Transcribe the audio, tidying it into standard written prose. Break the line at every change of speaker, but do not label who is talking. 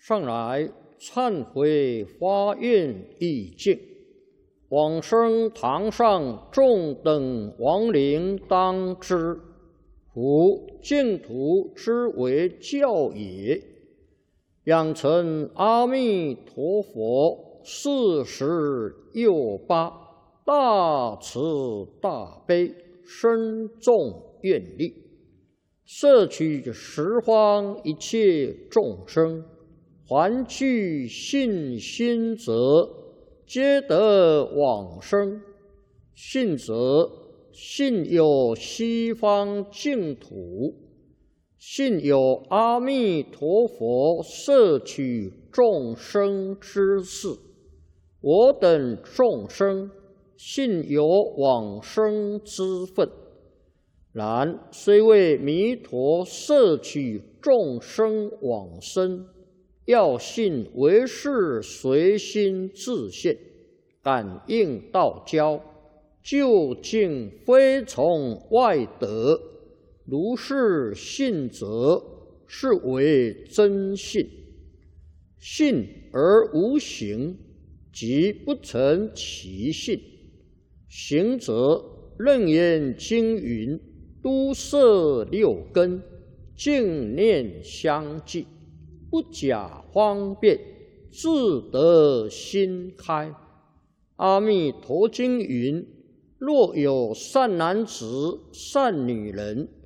上来忏悔发愿意境，往生堂上众等亡灵当知，夫净土之为教也。养成阿弥陀佛46大慈大悲深重愿力，摄取十方一切众生，还具信心者，皆得往生。信则信有西方净土，信有阿弥陀佛摄取众生之事。我等众生信有往生之分，然虽为弥陀摄取众生往生，要信唯是随心自现，感应道交，究竟非从外得。如是信则，是为真信。信而无行，即不成其信。行则楞严经云：都摄六根，净念相继，不假方便，自得心开。阿弥陀经云：若有善男子、善女人，